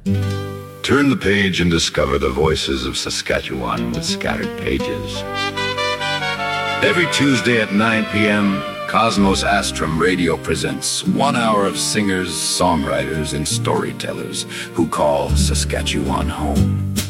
Turn the page and discover the voices of Saskatchewan with scattered pages. Every Tuesday at 9 p.m., Cosmos Astrum Radio presents 1 hour of singers, songwriters, and storytellers who call Saskatchewan home.